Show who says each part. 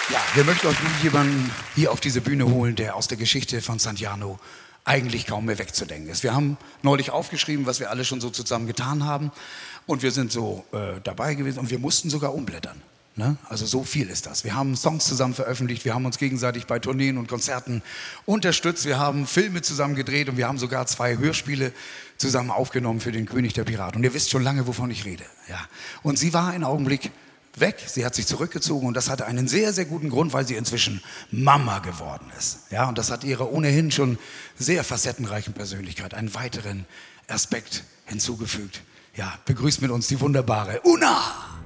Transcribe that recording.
Speaker 1: Ja, wir möchten euch jemanden hier auf diese Bühne holen, der aus der Geschichte von Sant'Iano eigentlich kaum mehr wegzudenken ist. Wir haben neulich aufgeschrieben, was wir alle schon so zusammen getan haben, und wir sind so dabei gewesen und wir mussten sogar umblättern. Ne? Also so viel ist das. Wir haben Songs zusammen veröffentlicht, wir haben uns gegenseitig bei Tourneen und Konzerten unterstützt, wir haben Filme zusammen gedreht und wir haben sogar 2 Hörspiele zusammen aufgenommen für den König der Piraten. Und ihr wisst schon lange, wovon ich rede. Ja. Und sie war einen Augenblick weg, sie hat sich zurückgezogen und das hatte einen sehr, sehr guten Grund, weil sie inzwischen Mama geworden ist. Ja, und das hat ihrer ohnehin schon sehr facettenreichen Persönlichkeit einen weiteren Aspekt hinzugefügt. Ja, begrüßt mit uns die wunderbare Una!